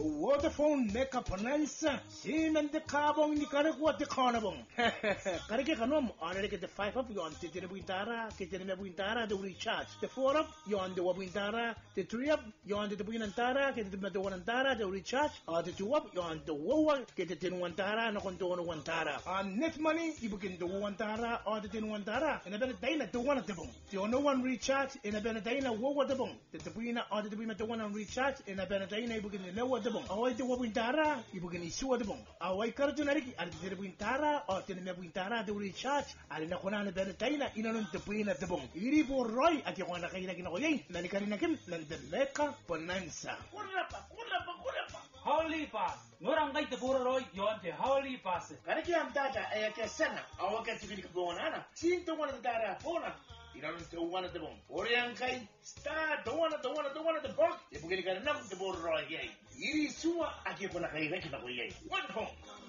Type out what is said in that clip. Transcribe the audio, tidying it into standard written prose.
The Vodafone Mecca Bonanza. Sinan de Cabong ni Karagua de Carnabong. Karake Kanom, already get the 5 up, you on the Buintara, get the Buintara, the recharge. The 4 up, you on the Wabintara, the 3 up, you on the Buintara, get the Wantara, the recharge, or the 2 up, you on the Wowa, get the Tinwantara, no contono Wantara. On net money, you begin the Wantara or the Tinwantara, and a better day like the one at the boom. The no one recharge in a Benedina, Wowa the boom. The Buina or the Buina, the one on recharge in a Benedina, you begin the lower the boom. Away the Wabintara, you begin the sewer the boom. Away Cardinari, and the Buintara or the Buintara, the recharge, and in a Honana Benedina, in the Buina the boom. Iribo Roy at the one like Nanikarinakim, and the Mecca Bonanza. Holy Pass. Nurangay the Burroy, yon the Holy Pass. Karakiam Data, Ayakasana, our Catholic Bonana, seem to one of the Dara Pona. You don't do one of the boom. Oriankai, star, the one of the book. If we're going to get enough the Burroy, yea. Yiri Sua, I give one a What home?